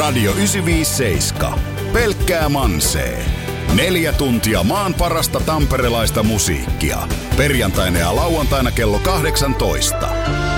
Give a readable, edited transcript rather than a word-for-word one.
Radio 957. Pelkkää mansee. 4 tuntia maan parasta tamperelaista musiikkia. Perjantaina ja lauantaina kello 18.